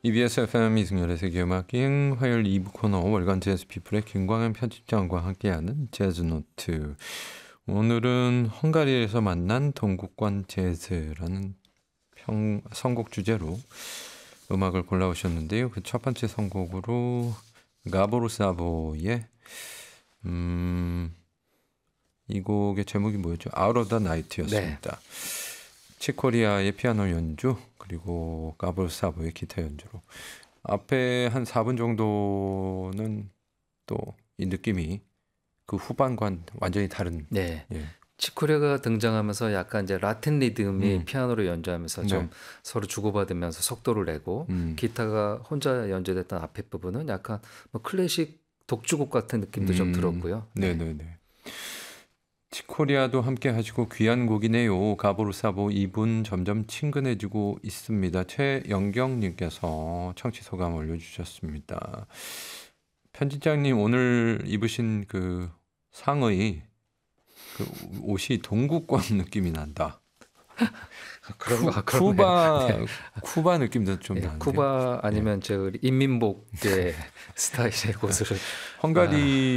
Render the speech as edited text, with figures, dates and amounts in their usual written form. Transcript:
EBS FM 이승열의 세계음악기행 화요일 2부 코너 월간 재즈 피플의 김광현 편집장과 함께하는 재즈노트. 오늘은 헝가리에서 만난 동국관 재즈라는 선곡 주제로 음악을 골라오셨는데요. 그 첫 번째 선곡으로 가보르 사보의 이 곡의 제목이 뭐였죠? Out of the Night였습니다. 치코리아의 피아노 연주 그리고 가보르 사보의 기타 연주로 앞에 한 4분 정도는 또 이 느낌이 그 후반과는 완전히 다른. 네. 예. 치코리아가 등장하면서 약간 이제 라틴 리듬이 피아노로 연주하면서 좀 네. 서로 주고받으면서 속도를 내고 기타가 혼자 연주됐던 앞에 부분은 약간 뭐 클래식 독주곡 같은 느낌도 좀 들었고요. 네네네. 치코리아도 함께 하시고 귀한 곡이네요. 가보르 사보 2분 점점 친근해지고 있습니다. 최영경님께서 청취 소감 올려주셨습니다. 편집장님 오늘 입으신 그 상의 그 옷이 동구권 느낌이 난다. 쿠바 느낌도 좀 나는데. 쿠바 아니면 저 인민복의 스타일의 옷을 헝가리